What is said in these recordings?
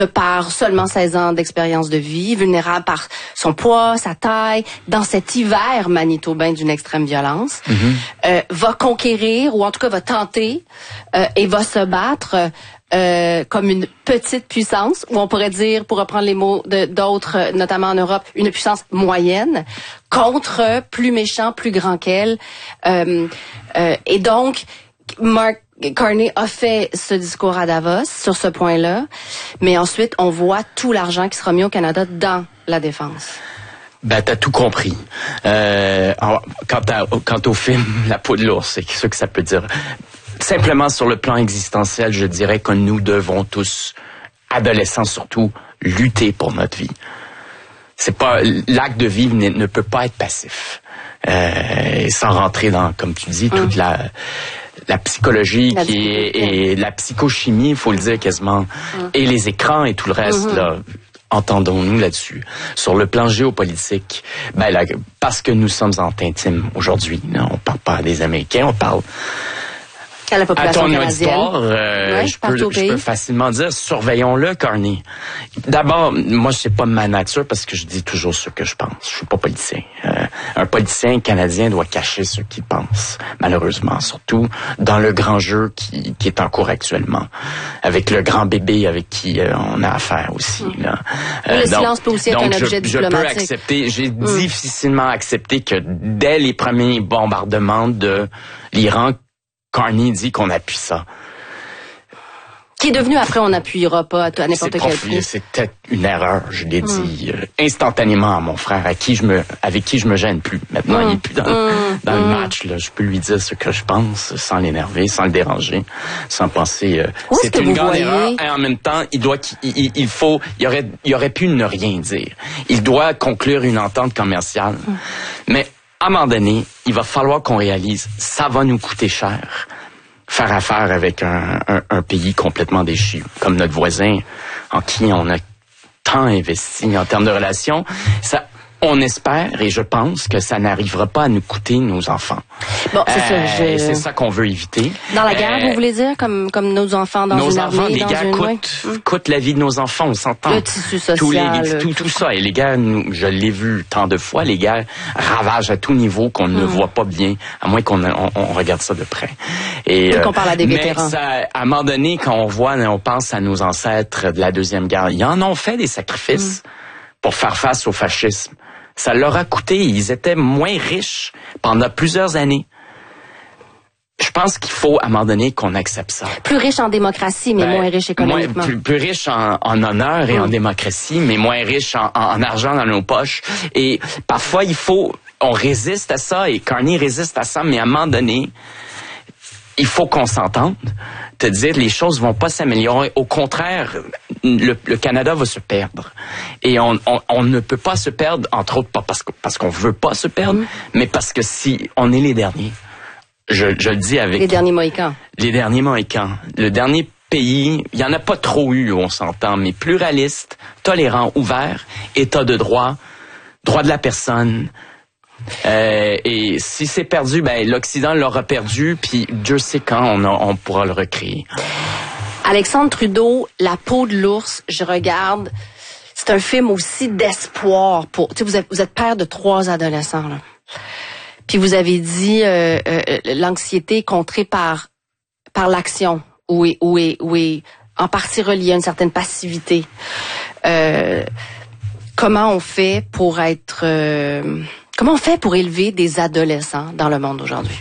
par seulement 16 ans d'expérience de vie, vulnérable par son poids, sa taille, dans cet hiver manitobain d'une extrême violence, va conquérir, ou en tout cas va tenter, et va se battre comme une petite puissance, ou on pourrait dire, pour reprendre les mots d'autres, notamment en Europe, une puissance moyenne, contre plus méchant, plus grand qu'elle. Et donc, Mark Carney a fait ce discours à Davos sur ce point-là, mais ensuite, on voit tout l'argent qui sera mis au Canada dans la défense. Ben, t'as tout compris. Quant au film La peau de l'ours, c'est ce que ça peut dire. Simplement sur le plan existentiel, je dirais que nous devons tous, adolescents surtout, lutter pour notre vie. C'est pas, l'acte de vivre ne peut pas être passif. Sans rentrer dans, comme tu dis, toute la psychologie et la psychochimie, il faut le dire quasiment, et les écrans et tout le reste, là. Entendons-nous là-dessus. Sur le plan géopolitique, parce que nous sommes en intime aujourd'hui, là, on parle pas des Américains, on parle à la population canadienne. Je peux facilement dire, surveillons-le, Carney. D'abord, moi, c'est pas ma nature parce que je dis toujours ce que je pense. Je suis pas politicien. Un politicien canadien doit cacher ce qu'il pense, malheureusement, surtout dans le grand jeu qui est en cours actuellement, avec le grand bébé avec qui on a affaire aussi. Là. Le silence peut aussi être un objet diplomatique. Je peux accepter, j'ai difficilement accepté que dès les premiers bombardements de l'Iran, Carney dit qu'on appuie ça. Qui est devenu après, on n'appuiera pas à n'importe quel prix. C'était une erreur, je l'ai dit instantanément à mon frère, avec qui je me gêne plus. Maintenant, il est plus dans le match. Là. Je peux lui dire ce que je pense, sans l'énerver, sans le déranger, sans penser. C'est une grande erreur. Et en même temps, il aurait pu ne rien dire. Il doit conclure une entente commerciale. Mais à un moment donné, il va falloir qu'on réalise, ça va nous coûter cher. Faire affaire avec un pays complètement déchu, comme notre voisin, en qui on a tant investi en termes de relations. Ça, on espère, et je pense que ça n'arrivera pas à nous coûter nos enfants. Bon, c'est ça. C'est ça qu'on veut éviter. Dans la guerre, vous voulez dire, comme nos enfants dans une armée, les guerres coûtent la vie de nos enfants, on s'entend. Le tissu social. Tout ça. Et les guerres, je l'ai vu tant de fois, les guerres ravagent à tout niveau qu'on ne voit pas bien, à moins qu'on regarde ça de près. Et qu'on parle à des vétérans. Ça, à un moment donné, quand on pense à nos ancêtres de la Deuxième Guerre, ils en ont fait des sacrifices pour faire face au fascisme. Ça leur a coûté, ils étaient moins riches pendant plusieurs années. Je pense qu'il faut, à un moment donné, qu'on accepte ça. Plus riche en démocratie, mais moins riche économiquement. Plus riche en honneur et en démocratie, mais moins riche en argent dans nos poches. Et parfois, on résiste à ça, et Carney résiste à ça, mais à un moment donné, il faut qu'on s'entende, te dire les choses vont pas s'améliorer. Au contraire, le Canada va se perdre. Et on ne peut pas se perdre, entre autres pas parce qu'on veut pas se perdre, mais parce que si on est les derniers, je le dis avec... Les derniers Mohicans. Les derniers Mohicans. Le dernier pays, il y en a pas trop eu, on s'entend, mais pluraliste, tolérant, ouvert, état de droit, droit de la personne... et si c'est perdu, l'Occident l'aura perdu, puis Dieu sait quand on pourra le recréer. Alexandre Trudeau, La peau de l'ours, je regarde. C'est un film aussi d'espoir pour. Tu sais, vous êtes père de 3 adolescents là. Puis vous avez dit l'anxiété est contrée par l'action, ou est en partie reliée à une certaine passivité. Comment on fait pour être Comment on fait pour élever des adolescents dans le monde aujourd'hui?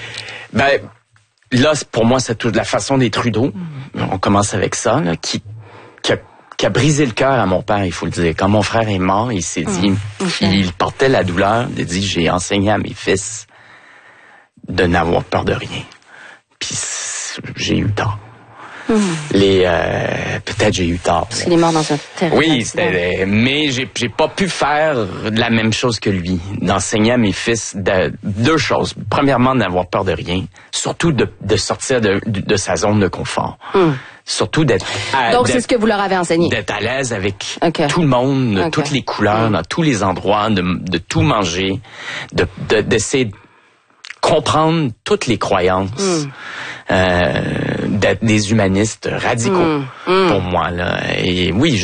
Là, pour moi, c'est toute la façon des Trudeau. On commence avec ça, là, qui a brisé le cœur à mon père, il faut le dire. Quand mon frère est mort, il s'est dit, il portait la douleur, il a dit, j'ai enseigné à mes fils de n'avoir peur de rien. Puis j'ai eu tort. Peut-être j'ai eu tort. Parce qu'il est mort dans un terrible accident. Mais j'ai pas pu faire la même chose que lui. D'enseigner à mes fils 2 choses. Premièrement, d'avoir peur de rien. Surtout de sortir de sa zone de confort. Surtout d'être... Donc c'est ce que vous leur avez enseigné. D'être à l'aise avec tout le monde, toutes les couleurs, dans tous les endroits, de tout manger, d'essayer de comprendre toutes les croyances. D'être des humanistes radicaux pour moi là. Et oui,